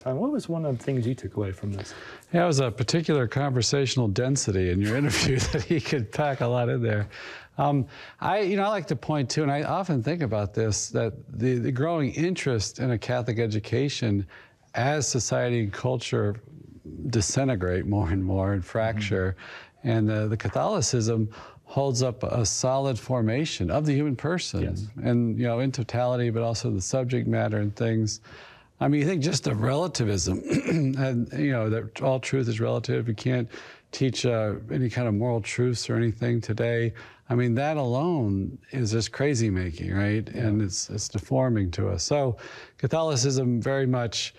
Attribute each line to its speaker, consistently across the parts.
Speaker 1: What was one of the things you took away from this?
Speaker 2: Yeah, it was a particular conversational density in your interview that he could pack a lot in there. I like to point to, and I often think about this, that the growing interest in a Catholic education as society and culture disintegrate more and more and fracture, and the Catholicism holds up a solid formation of the human person,
Speaker 1: Yes.
Speaker 2: and in totality, but also the subject matter and things. I mean, you think just of relativism, and that all truth is relative. You can't teach any kind of moral truths or anything today. I mean, that alone is just crazy making, right? Yeah. And it's deforming to us. So Catholicism very much,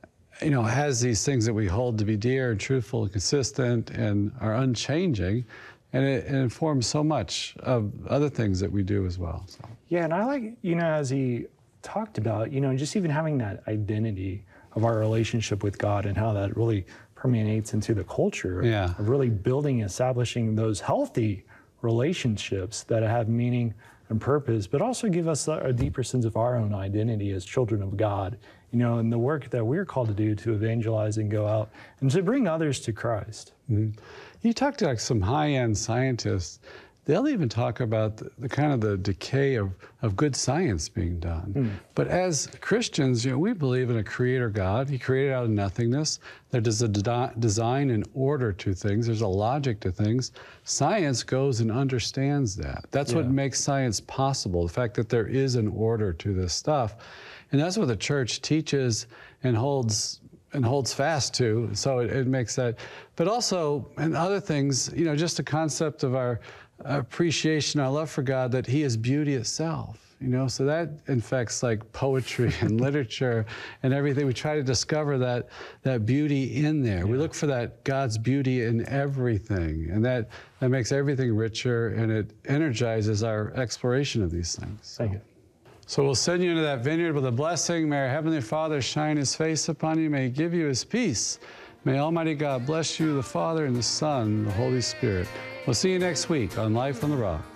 Speaker 2: has these things that we hold to be dear and truthful and consistent and are unchanging, and it informs so much of other things that we do as well. So.
Speaker 1: Yeah, and I like, as he talked about, just even having that identity of our relationship with God and how that really permeates into the culture of really building, establishing those healthy relationships that have meaning and purpose, but also give us a deeper sense of our own identity as children of God, and the work that we're called to do to evangelize and go out and to bring others to Christ.
Speaker 2: Mm-hmm. You talk to some high-end scientists. They'll even talk about the kind of the decay of good science being done. But as Christians, we believe in a creator God. He created out of nothingness. There's a design and order to things. There's a logic to things. Science goes and understands that. That's what makes science possible, the fact that there is an order to this stuff. And that's what the church teaches and holds fast to, so it makes that. But also, and other things, just the concept of our appreciation, our love for God, that He is beauty itself, so that infects like poetry and literature and everything. We try to discover that beauty in there. We look for that God's beauty in everything, and that makes everything richer, and it energizes our exploration of these things.
Speaker 1: Thank you.
Speaker 2: So we'll send you into that vineyard with a blessing. May our Heavenly Father shine His face upon you. May He give you His peace. May Almighty God bless you, the Father and the Son and the Holy Spirit. We'll see you next week on Life on the Rock.